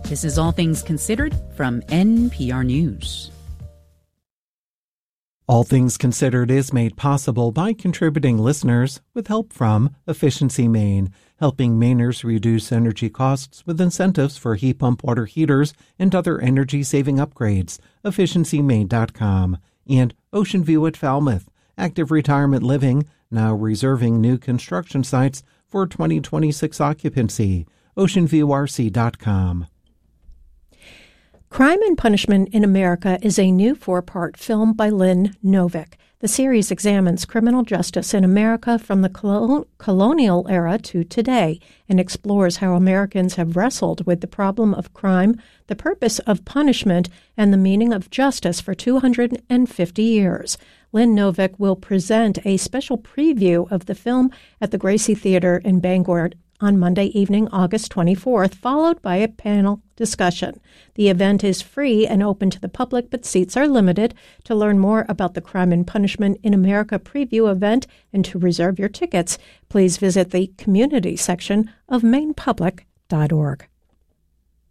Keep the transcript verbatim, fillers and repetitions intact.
This is All Things Considered from N P R News. All Things Considered is made possible by contributing listeners with help from Efficiency Maine, helping Mainers reduce energy costs with incentives for heat pump water heaters and other energy-saving upgrades. efficiency maine dot com. And Ocean View at Falmouth, active retirement living, now reserving new construction sites for twenty twenty-six occupancy. ocean view r c dot com. Crime and Punishment in America is a new four-part film by Lynn Novick. The series examines criminal justice in America from the colon- colonial era to today and explores how Americans have wrestled with the problem of crime, the purpose of punishment, and the meaning of justice for two hundred fifty years. Lynn Novick will present a special preview of the film at the Gracie Theater in Bangor on Monday evening, August twenty-fourth, followed by a panel discussion. The event is free and open to the public, but seats are limited. To learn more about the Crime and Punishment in America preview event and to reserve your tickets, please visit the community section of maine public dot org.